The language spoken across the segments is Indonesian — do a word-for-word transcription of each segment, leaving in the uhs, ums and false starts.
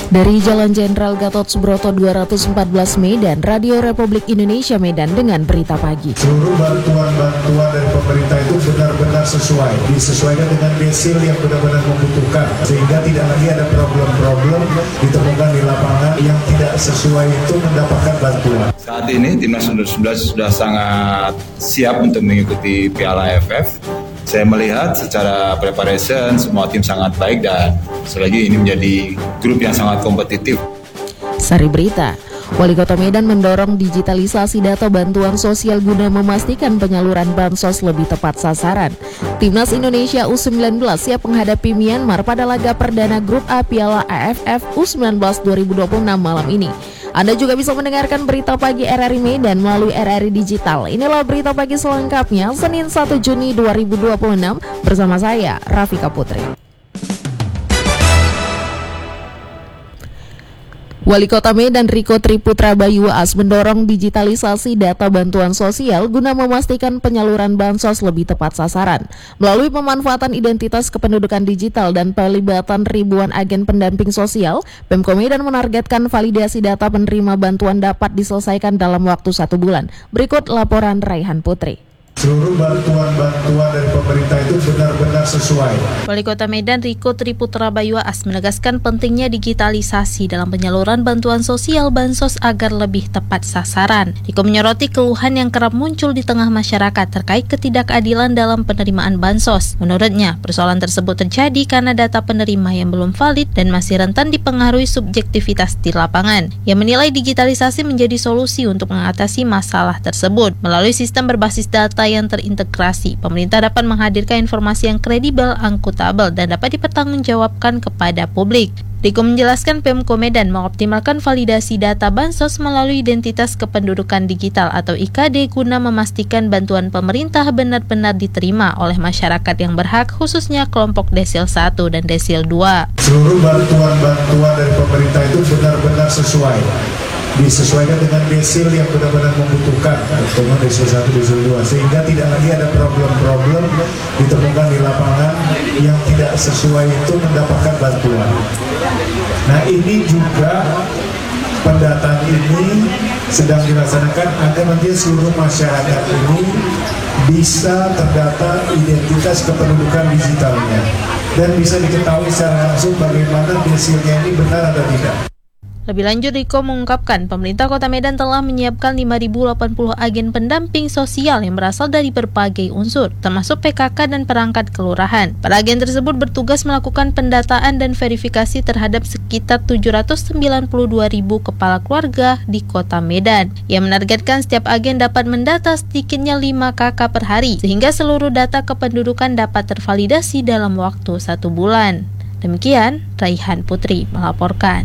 Dari Jalan Jenderal Gatot Subroto dua ratus empat belas Medan, Radio Republik Indonesia Medan dengan berita pagi. Seluruh bantuan-bantuan dari pemerintah itu benar-benar sesuai, disesuaikan dengan desil yang benar-benar membutuhkan, sehingga tidak lagi ada problem-problem ditemukan di lapangan yang tidak sesuai itu mendapatkan bantuan. Saat ini Timnas U sembilan belas sudah sangat siap untuk mengikuti Piala A F F. Saya melihat secara preparation semua tim sangat baik dan selagi ini menjadi grup yang sangat kompetitif. Sari Berita, Wali Kota Medan mendorong digitalisasi data bantuan sosial guna memastikan penyaluran bansos lebih tepat sasaran. Timnas Indonesia U sembilan belas siap menghadapi Myanmar pada laga perdana Grup A Piala A F F U sembilan belas dua ribu dua puluh enam malam ini. Anda juga bisa mendengarkan berita pagi R R I Medan melalui R R I Digital. Inilah berita pagi selengkapnya Senin satu Juni dua ribu dua puluh enam bersama saya, Rafika Putri. Wali Kota Medan Riko Triputra Bayuas mendorong digitalisasi data bantuan sosial guna memastikan penyaluran bansos lebih tepat sasaran. Melalui pemanfaatan identitas kependudukan digital dan pelibatan ribuan agen pendamping sosial, Pemko Medan menargetkan validasi data penerima bantuan dapat diselesaikan dalam waktu satu bulan. Berikut laporan Raihan Putri. Seluruh bantuan-bantuan dari pemerintah itu benar-benar sesuai. Wali Kota Medan Riko Triputra Bayuas menegaskan pentingnya digitalisasi dalam penyaluran bantuan sosial bansos agar lebih tepat sasaran. Riko menyoroti keluhan yang kerap muncul di tengah masyarakat terkait ketidakadilan dalam penerimaan bansos. Menurutnya, persoalan tersebut terjadi karena data penerima yang belum valid dan masih rentan dipengaruhi subjektivitas di lapangan. Ia menilai digitalisasi menjadi solusi untuk mengatasi masalah tersebut. Melalui sistem berbasis data yang terintegrasi, pemerintah dapat menghadirkan informasi yang kredibel, akuntabel, dan dapat dipertanggungjawabkan kepada publik. Riko menjelaskan Pemko Medan mengoptimalkan validasi data bansos melalui identitas kependudukan digital atau I K D guna memastikan bantuan pemerintah benar-benar diterima oleh masyarakat yang berhak, khususnya kelompok desil satu dan desil dua. Seluruh bantuan-bantuan dari pemerintah itu benar-benar sesuai, disesuaikan dengan desil yang benar-benar membutuhkan, terutama desil satu, desil dua, sehingga tidak lagi ada problem-problem ditemukan di lapangan yang tidak sesuai itu mendapatkan bantuan. Nah, ini juga pendataan ini sedang dilaksanakan agar nanti seluruh masyarakat ini bisa terdata identitas kependudukan digitalnya dan bisa diketahui secara langsung bagaimana desilnya ini benar atau tidak. Lebih lanjut, Riko mengungkapkan pemerintah Kota Medan telah menyiapkan lima ribu delapan puluh agen pendamping sosial yang berasal dari berbagai unsur, termasuk P K K dan perangkat kelurahan. Para agen tersebut bertugas melakukan pendataan dan verifikasi terhadap sekitar tujuh ratus sembilan puluh dua ribu kepala keluarga di Kota Medan. Ia menargetkan setiap agen dapat mendata sedikitnya lima K K per hari, sehingga seluruh data kependudukan dapat tervalidasi dalam waktu satu bulan. Demikian, Raihan Putri melaporkan.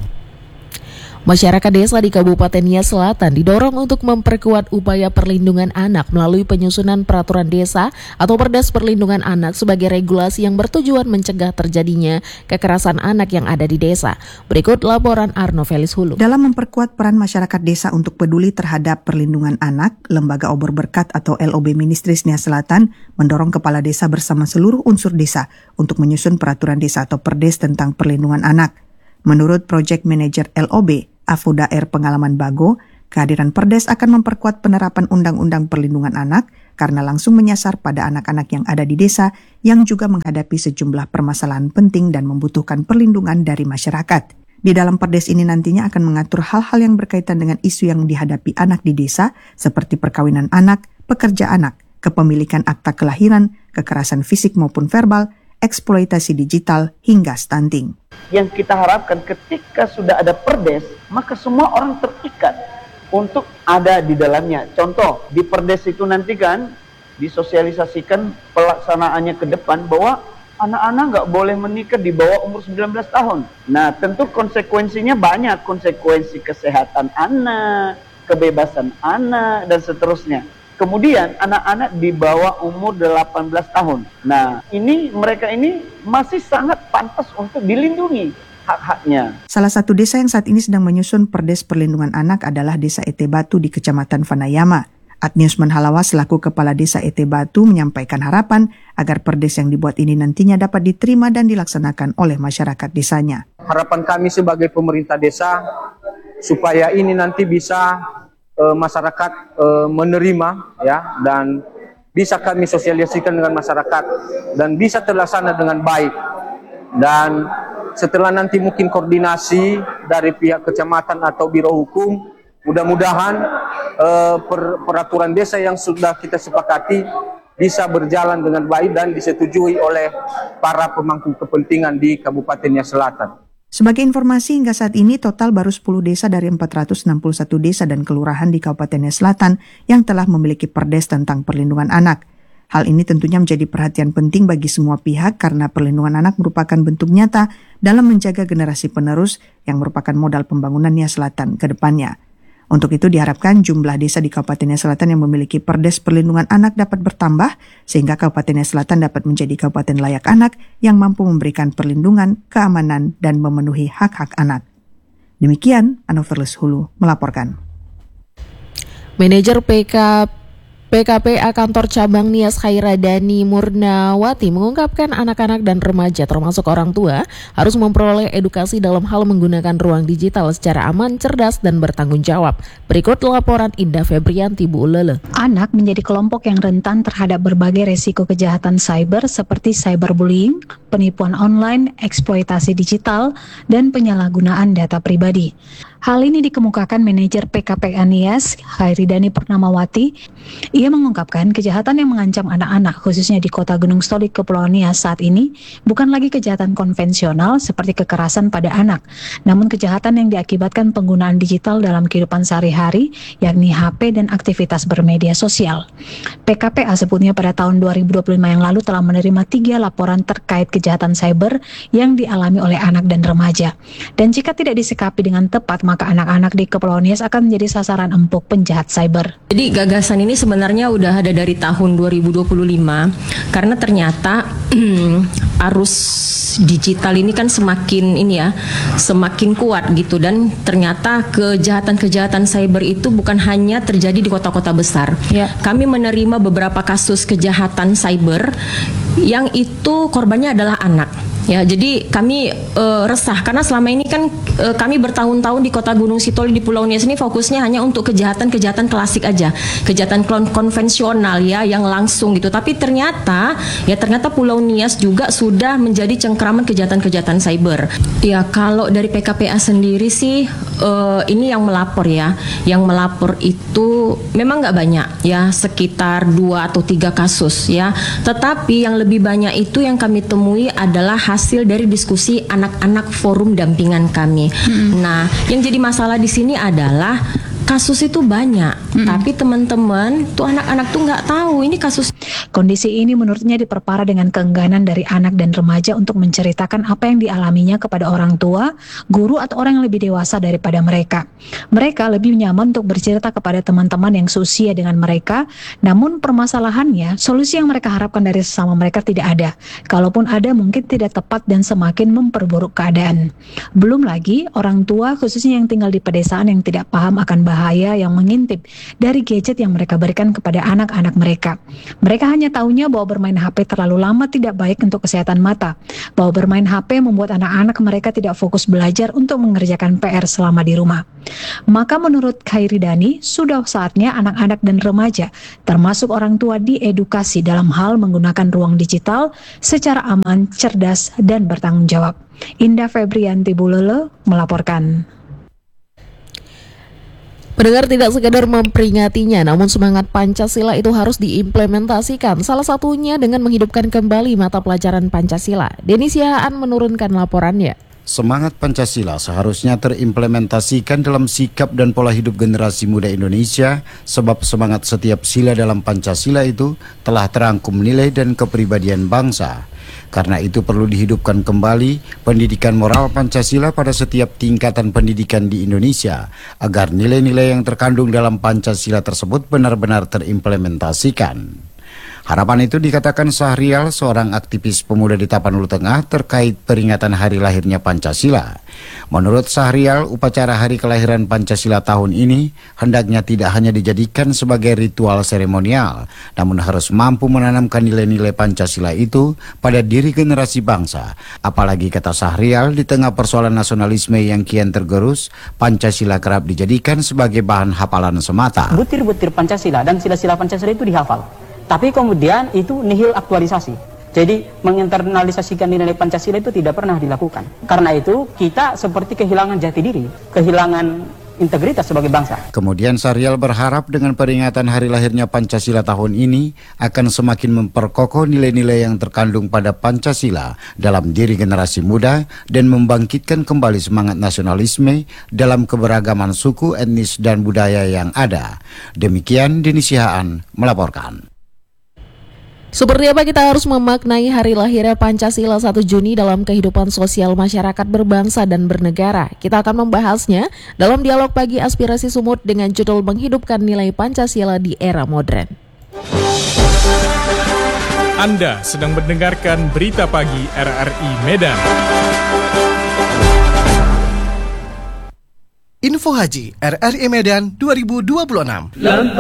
Masyarakat desa di Kabupaten Nias Selatan didorong untuk memperkuat upaya perlindungan anak melalui penyusunan peraturan desa atau Perdes Perlindungan Anak sebagai regulasi yang bertujuan mencegah terjadinya kekerasan anak yang ada di desa. Berikut laporan Arno Felis Hulu. Dalam memperkuat peran masyarakat desa untuk peduli terhadap perlindungan anak, Lembaga Obor Berkat atau L O B Ministries Nias Selatan mendorong kepala desa bersama seluruh unsur desa untuk menyusun peraturan desa atau Perdes tentang perlindungan anak. Menurut Project Manager L O B, Afuda R. Pengalaman Bago, kehadiran Perdes akan memperkuat penerapan Undang-Undang Perlindungan Anak karena langsung menyasar pada anak-anak yang ada di desa yang juga menghadapi sejumlah permasalahan penting dan membutuhkan perlindungan dari masyarakat. Di dalam Perdes ini nantinya akan mengatur hal-hal yang berkaitan dengan isu yang dihadapi anak di desa seperti perkawinan anak, pekerja anak, kepemilikan akta kelahiran, kekerasan fisik maupun verbal, eksploitasi digital, hingga stunting. Yang kita harapkan ketika sudah ada Perdes, maka semua orang terikat untuk ada di dalamnya. Contoh, di Perdes itu nanti kan disosialisasikan pelaksanaannya ke depan bahwa anak-anak nggak boleh menikah di bawah umur sembilan belas tahun. Nah, tentu konsekuensinya banyak, konsekuensi kesehatan anak, kebebasan anak, dan seterusnya. Kemudian anak-anak di bawah umur delapan belas tahun. Nah, ini mereka ini masih sangat pantas untuk dilindungi hak-haknya. Salah satu desa yang saat ini sedang menyusun Perdes Perlindungan Anak adalah Desa Ete Batu di Kecamatan Vanayama. Adniusman Halawa selaku Kepala Desa Ete Batu menyampaikan harapan agar perdes yang dibuat ini nantinya dapat diterima dan dilaksanakan oleh masyarakat desanya. Harapan kami sebagai pemerintah desa supaya ini nanti bisa e, masyarakat e, menerima ya, dan bisa kami sosialisasikan dengan masyarakat dan bisa terlaksana dengan baik. Dan setelah nanti mungkin koordinasi dari pihak kecamatan atau biro hukum, mudah-mudahan eh, per, peraturan desa yang sudah kita sepakati bisa berjalan dengan baik dan disetujui oleh para pemangku kepentingan di Kabupaten Nias Selatan. Sebagai informasi, hingga saat ini total baru sepuluh desa dari empat ratus enam puluh satu desa dan kelurahan di Kabupaten Nias Selatan yang telah memiliki perdes tentang perlindungan anak. Hal ini tentunya menjadi perhatian penting bagi semua pihak karena perlindungan anak merupakan bentuk nyata dalam menjaga generasi penerus yang merupakan modal pembangunan Nias Selatan ke depannya. Untuk itu diharapkan jumlah desa di Kabupaten Nias Selatan yang memiliki perdes perlindungan anak dapat bertambah sehingga Kabupaten Nias Selatan dapat menjadi kabupaten layak anak yang mampu memberikan perlindungan, keamanan, dan memenuhi hak-hak anak. Demikian, Anoverles Hulu melaporkan. Manajer P K P K P A Kantor Cabang Nias Khairadani Murnawati mengungkapkan anak-anak dan remaja termasuk orang tua harus memperoleh edukasi dalam hal menggunakan ruang digital secara aman, cerdas, dan bertanggung jawab. Berikut laporan Indah Febrianti Bu Ulele. Anak menjadi kelompok yang rentan terhadap berbagai resiko kejahatan cyber seperti cyberbullying, penipuan online, eksploitasi digital, dan penyalahgunaan data pribadi. Hal ini dikemukakan manajer P K P A Nias Khairadani Purnamawati. Ia mengungkapkan kejahatan yang mengancam anak-anak khususnya di Kota Gunung Stolik Kepulauan Nias saat ini bukan lagi kejahatan konvensional seperti kekerasan pada anak, namun kejahatan yang diakibatkan penggunaan digital dalam kehidupan sehari-hari, yakni H P dan aktivitas bermedia sosial. P K P A sebutnya pada tahun dua ribu dua puluh lima yang lalu telah menerima tiga laporan terkait kejahatan cyber yang dialami oleh anak dan remaja. Dan jika tidak disikapi dengan tepat, maka anak-anak di Kepulauan Nias akan menjadi sasaran empuk penjahat cyber. Jadi gagasan ini sebenarnya udah ada dari tahun dua ribu dua puluh lima karena ternyata arus digital ini kan semakin ini ya, semakin kuat gitu, dan ternyata kejahatan-kejahatan cyber itu bukan hanya terjadi di kota-kota besar. Ya. Kami menerima beberapa kasus kejahatan cyber yang itu korbannya adalah anak. Ya, jadi kami uh, resah karena selama ini kan uh, kami bertahun-tahun di Kota Gunung Sitoli di Pulau Nias ini fokusnya hanya untuk kejahatan-kejahatan klasik aja, kejahatan konvensional ya yang langsung gitu. Tapi ternyata ya ternyata Pulau Nias juga sudah menjadi cengkraman kejahatan-kejahatan cyber. Ya kalau dari P K P A sendiri sih uh, ini yang melapor ya, yang melapor itu memang nggak banyak ya, sekitar dua atau tiga kasus ya. Tetapi yang lebih banyak itu yang kami temui adalah hasil dari diskusi anak-anak forum dampingan kami. Hmm. Nah, yang jadi masalah di sini adalah kasus itu banyak, hmm. tapi teman-teman tuh anak-anak tuh nggak tahu ini kasus. Kondisi ini menurutnya diperparah dengan keengganan dari anak dan remaja untuk menceritakan apa yang dialaminya kepada orang tua, guru, atau orang yang lebih dewasa daripada mereka. Mereka lebih nyaman untuk bercerita kepada teman-teman yang seusia dengan mereka, namun permasalahannya, solusi yang mereka harapkan dari sesama mereka tidak ada. Kalaupun ada, mungkin tidak tepat dan semakin memperburuk keadaan. Belum lagi, orang tua khususnya yang tinggal di pedesaan yang tidak paham akan bahaya yang mengintip dari gadget yang mereka berikan kepada anak-anak mereka. Mereka hanya tahunya bahwa bermain H P terlalu lama tidak baik untuk kesehatan mata, bahwa bermain H P membuat anak-anak mereka tidak fokus belajar untuk mengerjakan P R selama di rumah. Maka menurut Khairadani, sudah saatnya anak-anak dan remaja, termasuk orang tua, diedukasi dalam hal menggunakan ruang digital secara aman, cerdas, dan bertanggung jawab. Indah Febrianti Bulele melaporkan. Pendengar, tidak sekadar memperingatinya, namun semangat Pancasila itu harus diimplementasikan. Salah satunya dengan menghidupkan kembali mata pelajaran Pancasila. Denny Siahaan menurunkan laporannya. Semangat Pancasila seharusnya terimplementasikan dalam sikap dan pola hidup generasi muda Indonesia, sebab semangat setiap sila dalam Pancasila itu telah terangkum nilai dan kepribadian bangsa. Karena itu perlu dihidupkan kembali pendidikan moral Pancasila pada setiap tingkatan pendidikan di Indonesia, agar nilai-nilai yang terkandung dalam Pancasila tersebut benar-benar terimplementasikan. Harapan itu dikatakan Syahrial, seorang aktivis pemuda di Tapanuli Tengah terkait peringatan hari lahirnya Pancasila. Menurut Syahrial, upacara hari kelahiran Pancasila tahun ini hendaknya tidak hanya dijadikan sebagai ritual seremonial, namun harus mampu menanamkan nilai-nilai Pancasila itu pada diri generasi bangsa. Apalagi kata Syahrial, di tengah persoalan nasionalisme yang kian tergerus, Pancasila kerap dijadikan sebagai bahan hafalan semata. Butir-butir Pancasila dan sila-sila Pancasila itu dihafal. Tapi kemudian itu nihil aktualisasi. Jadi menginternalisasikan nilai Pancasila itu tidak pernah dilakukan. Karena itu kita seperti kehilangan jati diri, kehilangan integritas sebagai bangsa. Kemudian Syahrial berharap dengan peringatan hari lahirnya Pancasila tahun ini akan semakin memperkokoh nilai-nilai yang terkandung pada Pancasila dalam diri generasi muda dan membangkitkan kembali semangat nasionalisme dalam keberagaman suku, etnis, dan budaya yang ada. Demikian Deni Sihaan melaporkan. Seperti apa kita harus memaknai hari lahirnya Pancasila satu Juni dalam kehidupan sosial masyarakat berbangsa dan bernegara? Kita akan membahasnya dalam dialog pagi Aspirasi Sumut dengan judul Menghidupkan Nilai Pancasila di Era Modern. Anda sedang mendengarkan berita pagi R R I Medan. Info Haji R R I Medan dua ribu dua puluh enam.